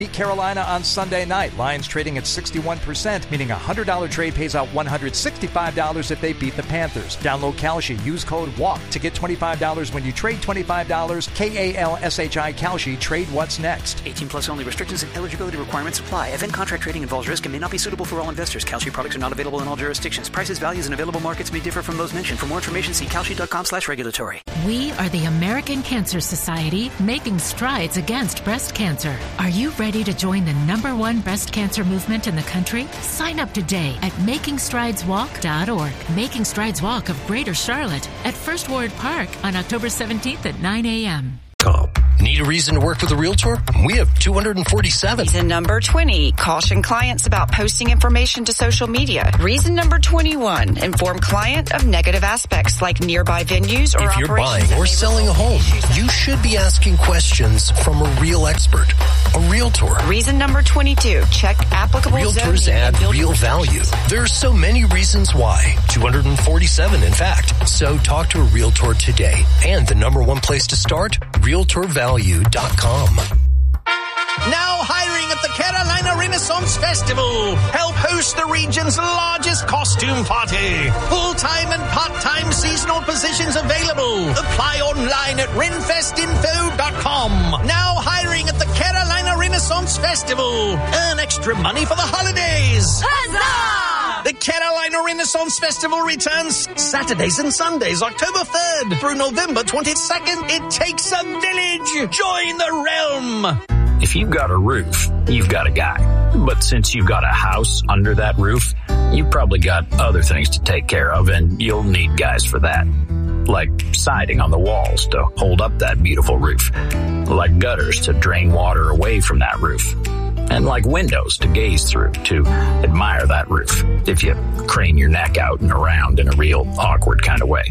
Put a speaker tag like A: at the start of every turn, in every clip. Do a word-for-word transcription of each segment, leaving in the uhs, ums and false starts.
A: Beat Carolina on Sunday night. Lions trading at sixty-one percent, meaning a one hundred dollars trade pays out one hundred sixty-five dollars if they beat the Panthers. Download Kalshi. Use code WALK to get twenty-five dollars when you trade twenty-five dollars. K A L S H I Kalshi. Trade what's next.
B: eighteen plus only. Restrictions and eligibility requirements apply. Event contract trading involves risk and may not be suitable for all investors. Kalshi products are not available in all jurisdictions. Prices, values, and available markets may differ from those mentioned. For more information, see Kalshi.com slash regulatory.
C: We are the American Cancer Society, making strides against breast cancer. Are you ready to join the number one breast cancer movement in the country? Sign up today at making strides walk dot org. Making Strides Walk of Greater Charlotte at First Ward Park on October seventeenth at nine a.m.
D: Need a reason to work with a realtor? We have two hundred forty-seven.
E: Reason number twenty, caution clients about posting information to social media. Reason number twenty-one, inform client of negative aspects like nearby venues or
D: operations. If you're buying or selling a home, you should be asking questions from a real expert, a realtor.
E: Reason number twenty-two, check applicable
D: Realtors add real value. There are so many reasons why. two hundred forty-seven, in fact. So talk to a realtor today. And the number one place to start, realtor value dot com.
F: Now hiring at the Carolina Renaissance Festival. Help host the region's largest costume party. Full-time and part-time seasonal positions available. Apply online at renfest info dot com. Now hiring at the Carolina Renaissance Festival. Earn extra money for the holidays. Huzzah! The Carolina Renaissance Festival returns Saturdays and Sundays, October third through November twenty-second. It takes a village. Join the realm.
G: If you've got a roof, you've got a guy. But since you've got a house under that roof, you've probably got other things to take care of, and you'll need guys for that. Like siding on the walls to hold up that beautiful roof. Like gutters to drain water away from that roof. And like windows to gaze through to admire that roof if you crane your neck out and around in a real awkward kind of way.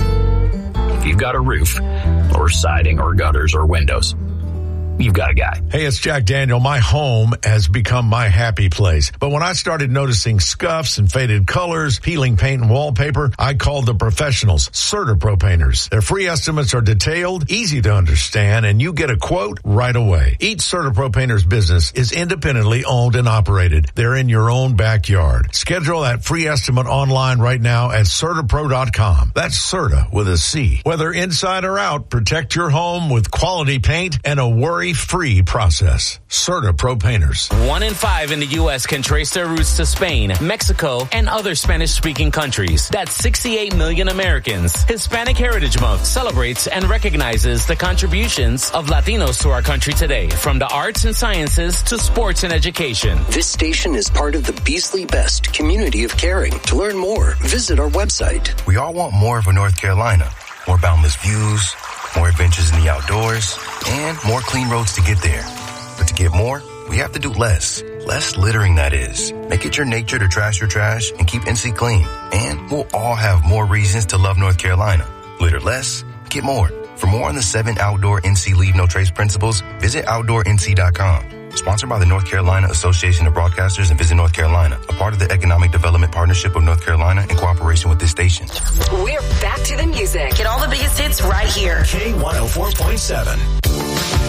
G: If you've got a roof, or siding, or gutters, or windows, you've got a guy.
H: Hey, it's Jack Daniel. My home has become my happy place. But when I started noticing scuffs and faded colors, peeling paint and wallpaper, I called the professionals, CertaPro Painters. Their free estimates are detailed, easy to understand, and you get a quote right away. Each CertaPro Painters business is independently owned and operated. They're in your own backyard. Schedule that free estimate online right now at Certa Pro dot com. That's Certa with a C. Whether inside or out, protect your home with quality paint and a worry free process. CertaPro Painters.
I: One in five in the U S can trace their roots to Spain, Mexico, and other Spanish-speaking countries. That's sixty-eight million Americans. Hispanic Heritage Month celebrates and recognizes the contributions of Latinos to our country today, from the arts and sciences to sports and education.
D: This station is part of the Beasley Best community of caring. To learn more, visit our website.
J: We all want more of a North Carolina. More boundless views, more adventures in the outdoors, and more clean roads to get there. But to get more, we have to do less. Less littering, that is. Make it your nature to trash your trash and keep N C clean. And we'll all have more reasons to love North Carolina. Litter less, get more. For more on the seven outdoor N C Leave No Trace principles, visit outdoor N C dot com. Sponsored by the North Carolina Association of Broadcasters and Visit North Carolina, a part of the Economic Development Partnership of North Carolina in cooperation with this station.
E: We're back to the music. Get all the biggest hits right here.
D: K one oh four point seven.